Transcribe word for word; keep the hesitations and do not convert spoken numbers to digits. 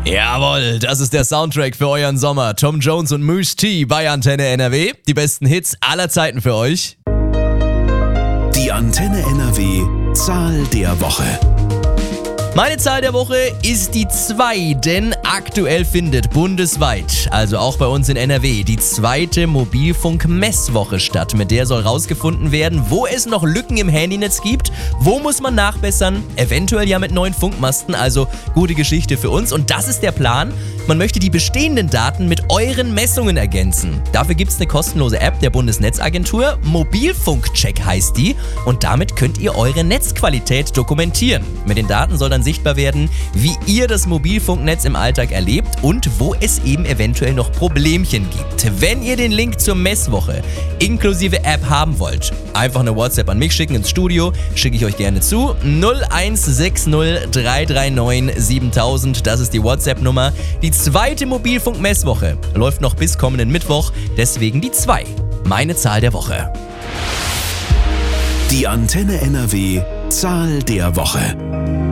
Jawohl, das ist der Soundtrack für euren Sommer. Tom Jones und Mousse T bei Antenne N R W. Die besten Hits aller Zeiten für euch. Die Antenne N R W Zahl der Woche. Meine Zahl der Woche ist die zwei, denn aktuell findet bundesweit, also auch bei uns in N R W, die zweite Mobilfunk-Messwoche statt. Mit der soll rausgefunden werden, wo es noch Lücken im Handynetz gibt, wo muss man nachbessern, eventuell ja mit neuen Funkmasten, also gute Geschichte für uns. Und das ist der Plan. Man möchte die bestehenden Daten mit euren Messungen ergänzen. Dafür gibt es eine kostenlose App der Bundesnetzagentur, Mobilfunkcheck heißt die, und damit könnt ihr eure Netzqualität dokumentieren. Mit den Daten soll dann sichtbar werden, wie ihr das Mobilfunknetz im Alltag erlebt und wo es eben eventuell noch Problemchen gibt. Wenn ihr den Link zur Messwoche inklusive App haben wollt, einfach eine WhatsApp an mich schicken ins Studio, schicke ich euch gerne zu. null eins sechs null drei drei neun siebentausend, das ist die WhatsApp-Nummer. Die zweite Mobilfunk-Messwoche läuft noch bis kommenden Mittwoch, deswegen die zwei. Meine Zahl der Woche. Die Antenne N R W Zahl der Woche.